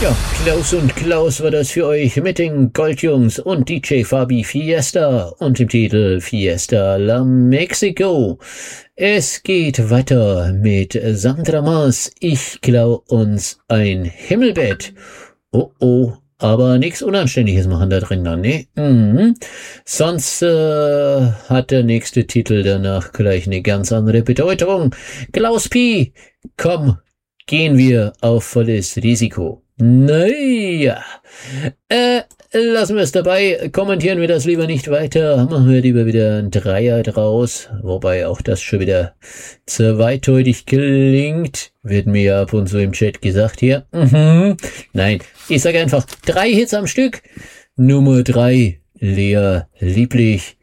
Ja, Klaus und Klaus war das für euch mit den Goldjungs und DJ Fabi Fiesta und dem Titel Fiesta La Mexico. Es geht weiter mit Sandra Mars. Ich klau uns ein Himmelbett. Oh oh, aber nichts Unanständiges machen da drin dann, ne? Sonst hat der nächste Titel danach gleich eine ganz andere Bedeutung. Klaus P., komm, gehen wir auf volles Risiko. Naja, lassen wir es dabei, kommentieren wir das lieber nicht weiter, machen wir lieber wieder ein Dreier draus, wobei auch das schon wieder zweideutig klingt, wird mir ja ab und zu im Chat gesagt hier. Nein, ich sage einfach 3 Hits am Stück. Nummer 3, Lea Lieblich,